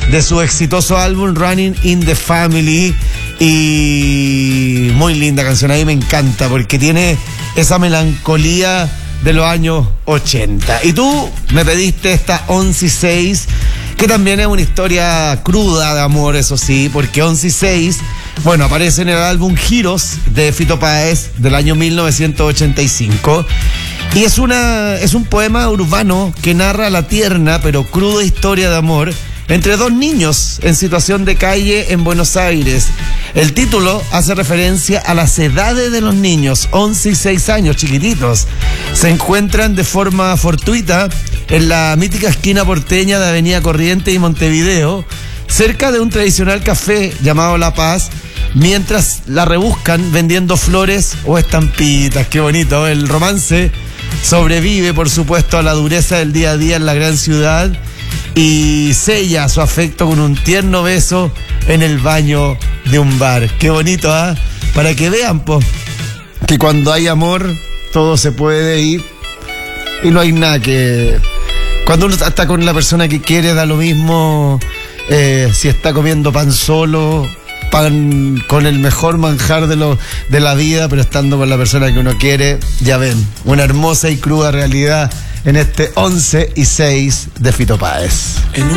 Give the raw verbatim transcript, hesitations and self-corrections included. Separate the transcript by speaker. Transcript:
Speaker 1: de su exitoso álbum Running in the Family. Y muy linda canción, a mí me encanta porque tiene esa melancolía de los años ochenta. Y tú me pediste esta once y seis, que también es una historia cruda de amor, eso sí, porque once y seis, bueno, aparece en el álbum Giros de Fito Páez del año mil novecientos ochenta y cinco. Y es, una, es un poema urbano que narra la tierna pero cruda historia de amor entre dos niños en situación de calle en Buenos Aires. El título hace referencia a las edades de los niños, once y seis años, chiquititos. Se encuentran de forma fortuita en la mítica esquina porteña de Avenida Corrientes y Montevideo, cerca de un tradicional café llamado La Paz, mientras la rebuscan vendiendo flores o estampitas. Qué bonito, el romance sobrevive, por supuesto, a la dureza del día a día en la gran ciudad y sella su afecto con un tierno beso en el baño de un bar. Qué bonito, ¿ah? ¿eh? Para que vean, po, que cuando hay amor todo se puede ir y no hay nada que... Cuando uno está con la persona que quiere, da lo mismo eh, si está comiendo pan solo, pan con el mejor manjar de, lo, de la vida, pero estando con la persona que uno quiere. Ya ven, una hermosa y cruda realidad en este once y seis de Fito Páez. En un